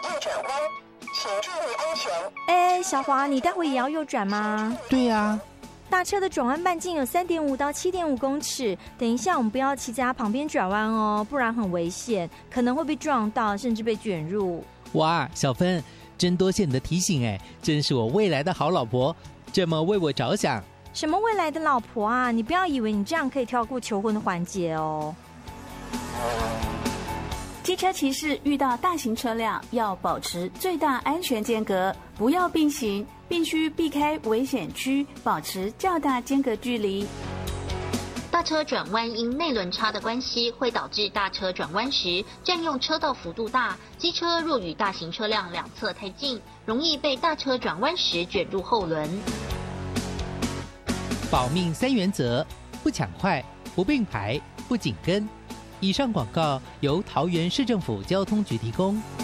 右转弯，请注意安全。 哎，小华，你待会也要右转吗？ 对呀。 大车的转弯半径有3.5到7.5公尺，等一下我们不要骑在它旁边转弯哦，不然很危险，可能会被撞到，甚至被卷入。 哇，小芬，真多谢你的提醒哎，真是我未来的好老婆，这么为我着想。 什么未来的老婆啊？你不要以为你这样可以跳过求婚的环节哦。 机车骑士遇到大型车辆要保持最大安全间隔，不要并行，必须避开危险区，保持较大间隔距离。 大车转弯因内轮差的关系，会导致大车转弯时占用车道幅度大。机车若与大型车辆两侧太近，容易被大车转弯时卷入后轮。 保命3原则：不抢快，不并排，不紧跟。以上广告由桃园市政府交通局提供。